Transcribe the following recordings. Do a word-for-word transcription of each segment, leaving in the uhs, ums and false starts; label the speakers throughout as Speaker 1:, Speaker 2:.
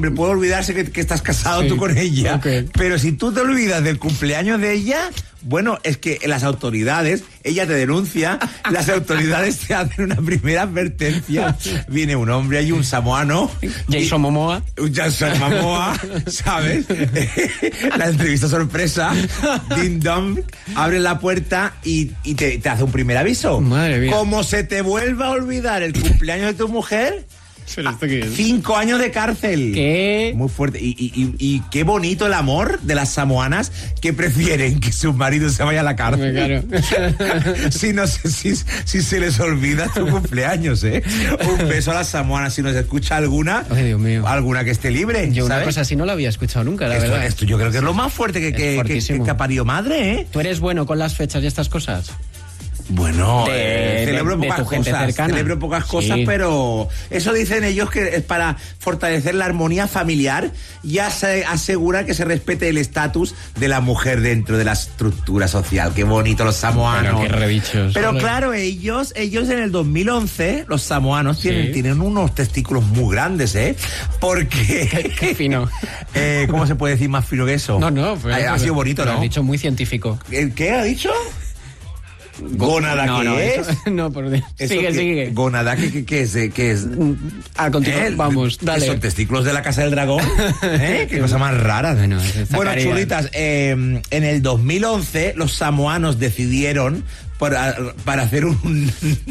Speaker 1: hombre puede olvidarse que, que estás casado sí, tú con ella, okay. Pero si tú te olvidas del cumpleaños de ella, bueno, es que las autoridades, ella te denuncia, las autoridades te hacen una primera advertencia. Viene un hombre ahí, un samoano.
Speaker 2: Jason Momoa.
Speaker 1: Un Jason Momoa, ¿sabes? La entrevista sorpresa. Ding dong, abre la puerta y, y te, te hace un primer aviso.
Speaker 2: Madre mía.
Speaker 1: Como se te vuelva a olvidar el cumpleaños de tu mujer...
Speaker 2: ¿Pero esto qué es?
Speaker 1: Cinco años de cárcel.
Speaker 2: ¿Qué?
Speaker 1: Muy fuerte. Y, y, y, y qué bonito el amor de las samoanas que prefieren que su marido se vaya a la cárcel.
Speaker 2: Claro.
Speaker 1: Si no sé si, si se les olvida tu cumpleaños, ¿eh? Un beso a las samoanas. Si nos escucha alguna,
Speaker 2: ay, Dios mío,
Speaker 1: alguna que esté libre.
Speaker 2: Yo
Speaker 1: ¿sabes?
Speaker 2: Una cosa así no la había escuchado nunca, la
Speaker 1: esto,
Speaker 2: verdad.
Speaker 1: Esto yo creo que es lo más fuerte que, que, que, que, que ha parido madre, ¿eh?
Speaker 2: ¿Tú eres bueno con las fechas y estas cosas?
Speaker 1: Bueno,
Speaker 2: de,
Speaker 1: eh, celebro,
Speaker 2: de,
Speaker 1: pocas
Speaker 2: de tu gente
Speaker 1: cosas,
Speaker 2: cercana.
Speaker 1: celebro pocas cosas, sí. Pero eso dicen ellos que es para fortalecer la armonía familiar y asegurar que se respete el estatus de la mujer dentro de la estructura social. Qué bonito los samoanos.
Speaker 2: Pero qué rebichos.
Speaker 1: Pero claro, ellos, ellos en el dos mil once, los samoanos sí. tienen, tienen unos testículos muy grandes, ¿eh? Porque...
Speaker 2: Qué, qué fino.
Speaker 1: eh, ¿Cómo se puede decir más fino que eso?
Speaker 2: No, no. Pues,
Speaker 1: ha, ha sido bonito, ¿no?
Speaker 2: Lo has dicho muy científico.
Speaker 1: ¿Qué, qué ha dicho? ¿Gónada
Speaker 2: no,
Speaker 1: qué
Speaker 2: no,
Speaker 1: es?
Speaker 2: Eso, no, por Dios. Sigue,
Speaker 1: que,
Speaker 2: sigue.
Speaker 1: ¿Gónada qué, qué es? ¿Qué es?
Speaker 2: A continuar, eh, vamos, dale.
Speaker 1: ¿Son testículos de la casa del dragón? ¿Eh? Qué cosa más rara.
Speaker 2: Bueno,
Speaker 1: bueno churritas, eh, en el dos mil once los samoanos decidieron para, para hacer un,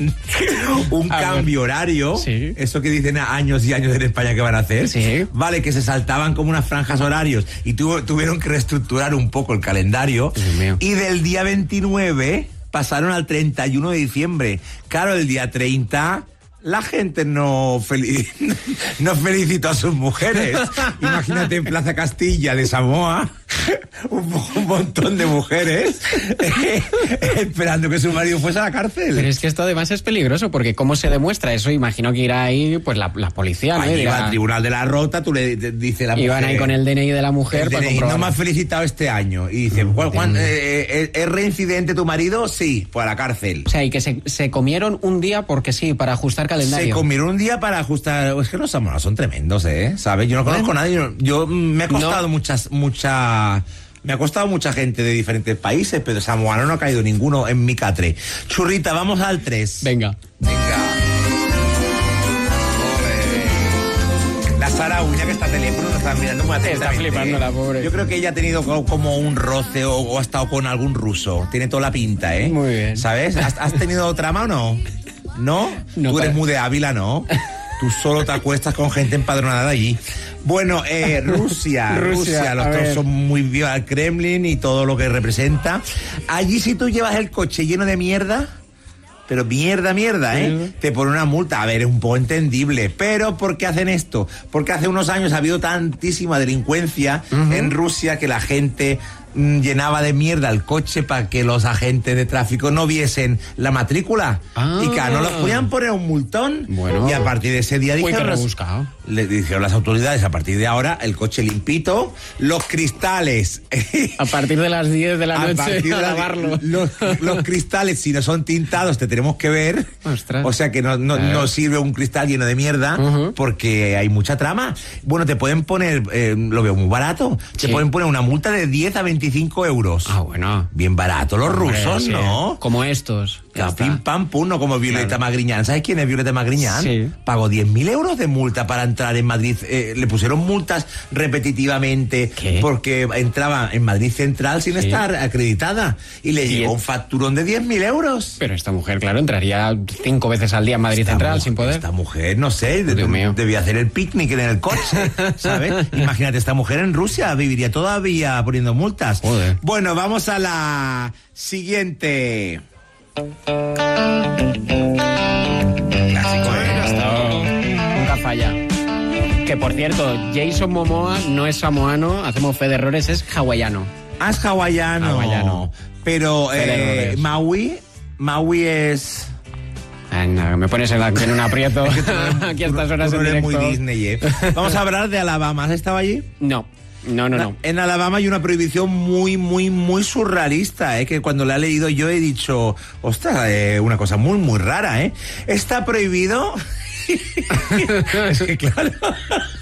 Speaker 1: un cambio ver. horario, sí. Eso que dicen años y años en España que van a hacer,
Speaker 2: sí.
Speaker 1: Vale, que se saltaban como unas franjas horarios y tuvo, tuvieron que reestructurar un poco el calendario y del día veintinueve pasaron al treinta y uno de diciembre. Claro, el día treinta la gente no, feliz, no felicitó a sus mujeres. Imagínate en Plaza Castilla de Samoa, un, un montón de mujeres eh, esperando que su marido fuese a la cárcel.
Speaker 2: Pero es que esto además es peligroso, porque ¿cómo se demuestra eso? Imagino que irá ahí pues la, la policía, ¿no?
Speaker 1: Ahí va al Tribunal de la Rota, tú le dices la mujer...
Speaker 2: Iban ahí con el D N I de la mujer para comprobar.
Speaker 1: No me has felicitado este año. Y dice, ¿cuál, cuál, eh, ¿es reincidente tu marido? Sí, pues a la cárcel.
Speaker 2: O sea, y que se, se comieron un día porque sí, para ajustar calendario.
Speaker 1: Se comieron un día para ajustar... Es que los samoanos son tremendos, ¿eh? ¿Sabes? Yo no conozco a nadie. Yo, yo me ha costado no. muchas... mucha Me ha costado mucha gente de diferentes países, pero samoano no ha caído ninguno en mi catre. Churrita, vamos al tres.
Speaker 2: Venga.
Speaker 1: Venga. Ole. La Sara Uña, que está al teléfono, nos está mirando muy atentamente.
Speaker 2: Está flipando la pobre.
Speaker 1: Yo creo que ella ha tenido como un roce o, o ha estado con algún ruso. Tiene toda la pinta, ¿eh?
Speaker 2: Muy bien.
Speaker 1: ¿Sabes? ¿Has, has tenido trama o no? ¿No?
Speaker 2: No.
Speaker 1: Tú eres
Speaker 2: para...
Speaker 1: muy de Ávila, ¿no? Tú solo te acuestas con gente empadronada allí. Bueno, eh, Rusia, Rusia, Rusia, los dos son muy vivos al Kremlin y todo lo que representa. Allí si tú llevas el coche lleno de mierda, pero mierda, mierda, ¿eh? Sí. Te ponen una multa. A ver, es un poco entendible. Pero ¿por qué hacen esto? Porque hace unos años ha habido tantísima delincuencia uh-huh. en Rusia que la gente... llenaba de mierda el coche para que los agentes de tráfico no viesen la matrícula. Ah. Y claro, no los podían poner un multón.
Speaker 2: Bueno.
Speaker 1: Y a partir de ese día dijeron, los, le dijeron las autoridades, a partir de ahora, el coche limpito, los cristales.
Speaker 2: A partir de las diez de la
Speaker 1: a
Speaker 2: noche
Speaker 1: de
Speaker 2: a lavarlo.
Speaker 1: Los, los cristales, si no son tintados, te tenemos que ver.
Speaker 2: Ostras.
Speaker 1: O sea que no, no, no sirve un cristal lleno de mierda uh-huh. porque hay mucha trama. Bueno, te pueden poner, eh, lo veo muy barato,
Speaker 2: sí.
Speaker 1: te pueden poner una multa de diez a veinticinco euros.
Speaker 2: Ah, bueno.
Speaker 1: Bien barato los
Speaker 2: Hombre,
Speaker 1: rusos,
Speaker 2: sí.
Speaker 1: ¿no?
Speaker 2: Como estos.
Speaker 1: Claro, pim, pam, pum, no como Violeta claro. Magriñán. ¿Sabes quién es Violeta Magriñán?
Speaker 2: Sí.
Speaker 1: Pagó diez mil euros de multa para entrar en Madrid. Eh, le pusieron multas repetitivamente.
Speaker 2: ¿Qué?
Speaker 1: Porque entraba en Madrid Central sin sí. estar acreditada. Y le ¿Sí? llegó un facturón de diez mil euros.
Speaker 2: Pero esta mujer, claro, entraría cinco veces al día en Madrid esta Central
Speaker 1: mujer,
Speaker 2: sin poder.
Speaker 1: Esta mujer, no sé,
Speaker 2: Dios
Speaker 1: de,
Speaker 2: mío.
Speaker 1: debía hacer el picnic en el coche, ¿sabes? Imagínate, esta mujer en Rusia viviría todavía poniendo multas.
Speaker 2: Joder.
Speaker 1: Bueno, vamos a la siguiente. Clásico, ¿eh?
Speaker 2: Nunca falla. Que por cierto, Jason Momoa no es samoano, hacemos fe de errores, es hawaiano.
Speaker 1: Ah, es hawaiano.
Speaker 2: Hawaiano.
Speaker 1: Pero eh, Maui, Maui es...
Speaker 2: Ay, no, me pones en, la, en un aprieto aquí a estas horas
Speaker 1: tú no
Speaker 2: en
Speaker 1: eres
Speaker 2: directo.
Speaker 1: Muy Disney, ¿eh? Vamos a hablar de Alabama. ¿Has estado allí?
Speaker 2: No. No, no, no.
Speaker 1: En Alabama hay una prohibición muy, muy, muy surrealista, ¿eh? Que cuando la he leído yo he dicho, ostras, eh, una cosa muy, muy rara, ¿eh? Está prohibido... es que claro...